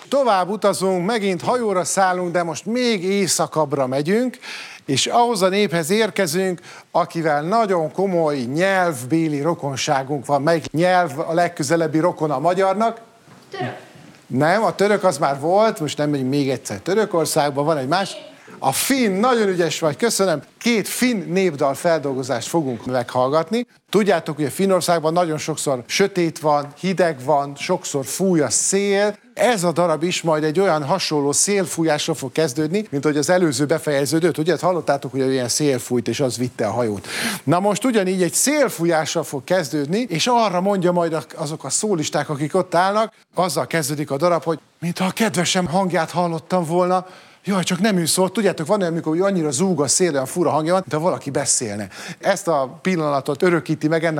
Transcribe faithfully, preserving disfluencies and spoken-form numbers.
tovább utazunk, megint hajóra szállunk, de most még északabbra megyünk, és ahhoz a néphez érkezünk, akivel nagyon komoly nyelvbéli rokonságunk van. Melyik nyelv a legközelebbi rokona a magyarnak? Török. Nem, a török az már volt, most nem megyünk még egyszer Törökországban, van egy más. A finn, nagyon ügyes vagy, köszönöm. Két finn népdal feldolgozást fogunk meghallgatni. Tudjátok, hogy a Finnországban nagyon sokszor sötét van, hideg van, sokszor fúj a szél. Ez a darab is majd egy olyan hasonló szélfújásra fog kezdődni, mint hogy az előző befejeződött. Ugye hallottátok, hogy ilyen szél fújt, és az vitte a hajót. Na most ugyanígy egy szélfújással fog kezdődni, és arra mondja majd azok a szólisták, akik ott állnak, azzal kezdődik a darab, hogy mintha a kedvesem hangját hallottam volna. Jaj, csak nem ő szólt. Tudjátok, van olyan, amikor annyira zúg a szél, olyan fura hangja van, de valaki beszélne. Ezt a pillanatot örökíti meg ennek